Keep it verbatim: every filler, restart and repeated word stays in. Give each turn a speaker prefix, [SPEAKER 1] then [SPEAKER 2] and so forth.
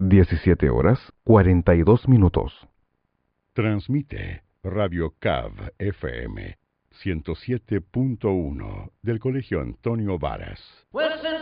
[SPEAKER 1] diecisiete horas cuarenta y dos minutos.
[SPEAKER 2] Transmite Radio C A V F M ciento siete punto uno del Colegio Antonio Varas.